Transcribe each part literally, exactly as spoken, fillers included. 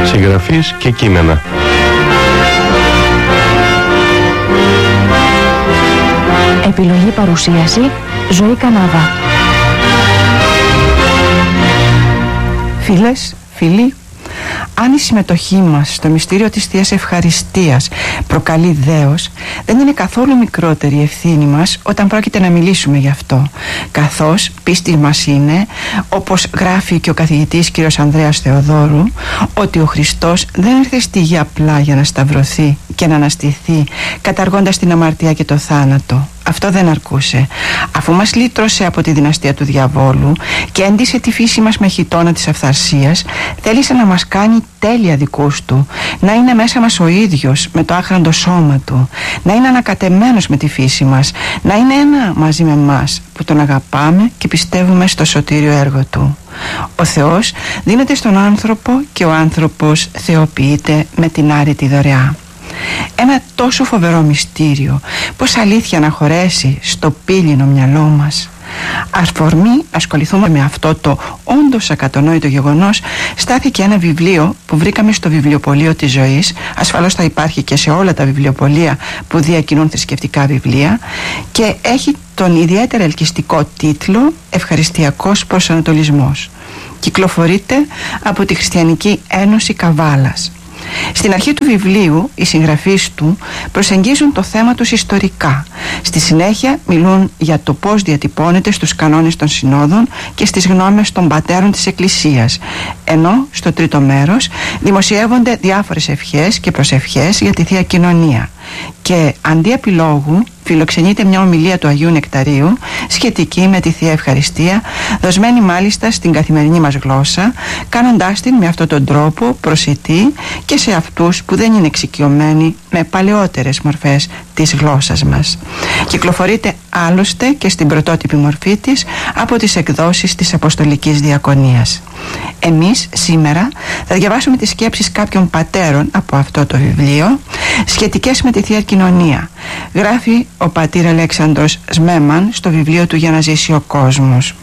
Συγγραφής και κείμενα. Επιλογή παρουσίαση Ζωή Κανάβα. Φίλες, φίλοι, αν η συμμετοχή μας στο μυστήριο της Θείας Ευχαριστίας προκαλεί δέος, δεν είναι καθόλου μικρότερη η ευθύνη μας όταν πρόκειται να μιλήσουμε γι' αυτό, καθώς πίστη μας είναι, όπως γράφει και ο καθηγητής κ. Ανδρέας Θεοδόρου, ότι ο Χριστός δεν ήρθε στη γη απλά για να σταυρωθεί και να αναστηθεί καταργώντας την αμαρτία και το θάνατο. Αυτό δεν αρκούσε. Αφού μας λύτρωσε από τη δυναστεία του διαβόλου και έντυσε τη φύση μας με χιτώνα της αυθαρσίας, θέλησε να μας κάνει τέλεια δικούς του, να είναι μέσα μας ο ίδιος με το άχραντο σώμα του, να είναι ανακατεμένος με τη φύση μας, να είναι ένα μαζί με μας που τον αγαπάμε και πιστεύουμε στο σωτήριο έργο του. Ο Θεός δίνεται στον άνθρωπο και ο άνθρωπος θεοποιείται με την άρρητη δωρεά. Ένα τόσο φοβερό μυστήριο, πως αλήθεια να χωρέσει στο πύληνο μυαλό μας. Αφορμή ασχοληθούμε με αυτό το όντως ακατονόητο γεγονός στάθηκε ένα βιβλίο που βρήκαμε στο βιβλιοπωλείο της Ζωής. Ασφαλώς θα υπάρχει και σε όλα τα βιβλιοπωλεία που διακινούν θρησκευτικά βιβλία, και έχει τον ιδιαίτερα ελκυστικό τίτλο «Ευχαριστιακός προσανατολισμός». Κυκλοφορείται από τη Χριστιανική Ένωση Καβάλας. Στην αρχή του βιβλίου οι συγγραφείς του προσεγγίζουν το θέμα τους ιστορικά. Στη συνέχεια μιλούν για το πώς διατυπώνεται στους κανόνες των συνόδων και στις γνώμες των πατέρων της Εκκλησίας, ενώ στο τρίτο μέρος δημοσιεύονται διάφορες ευχές και προσευχές για τη Θεία Κοινωνία. Και αντί επιλόγου φιλοξενείται μια ομιλία του Αγίου Νεκταρίου σχετική με τη Θεία Ευχαριστία, δοσμένη μάλιστα στην καθημερινή μας γλώσσα, κάνοντάς την με αυτόν τον τρόπο προσιτή και σε αυτούς που δεν είναι εξοικειωμένοι με παλαιότερες μορφές της γλώσσας μας. Κυκλοφορείται άλλωστε και στην πρωτότυπη μορφή της από τις εκδόσεις της Αποστολικής Διακονίας. Εμείς σήμερα θα διαβάσουμε τις σκέψεις κάποιων πατέρων από αυτό το βιβλίο σχετικές με τη Θεία Κοινωνία. Γράφει ο πατήρ Αλέξανδρος Σμέμαν στο βιβλίο του «Για να ζήσει ο κόσμος».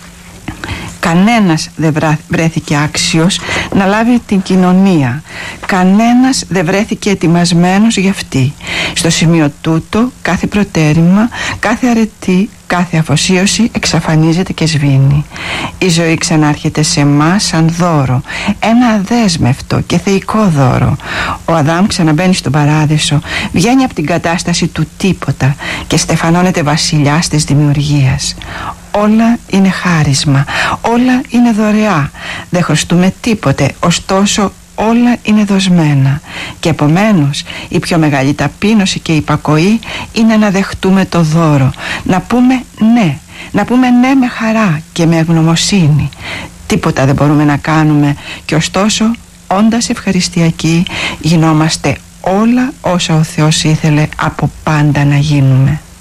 Κανένας δεν βρέθηκε άξιος να λάβει την κοινωνία. Κανένας δεν βρέθηκε ετοιμασμένος γι' αυτή. Στο σημείο τούτο κάθε προτέρημα, κάθε αρετή, κάθε αφοσίωση εξαφανίζεται και σβήνει. Η ζωή ξανάρχεται σε εμάς σαν δώρο, ένα αδέσμευτο και θεϊκό δώρο. Ο Αδάμ ξαναμπαίνει στον παράδεισο, βγαίνει από την κατάσταση του τίποτα και στεφανώνεται βασιλιάς της δημιουργίας. Όλα είναι χάρισμα, όλα είναι δωρεά, δεν χρωστούμε τίποτε, ωστόσο όλα είναι δοσμένα. Και επομένως η πιο μεγάλη ταπείνωση και υπακοή είναι να δεχτούμε το δώρο, να πούμε ναι, να πούμε ναι με χαρά και με ευγνωμοσύνη. Τίποτα δεν μπορούμε να κάνουμε, και ωστόσο όντας ευχαριστιακοί γινόμαστε όλα όσα ο Θεός ήθελε από πάντα να γίνουμε.